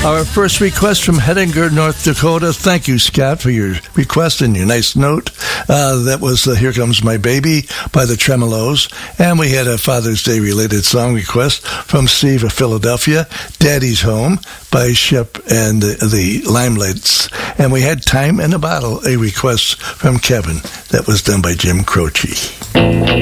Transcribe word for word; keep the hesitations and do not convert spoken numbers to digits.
Our first request from Hettinger, North Dakota. Thank you, Scott, for your request and your nice note. Uh, that was uh, Here Comes My Baby by the Tremolos. And we had a Father's Day related song request from Steve of Philadelphia, Daddy's Home by Shep and the, the Limelights. And we had Time in a Bottle, a request from Kevin that was done by Jim Croce.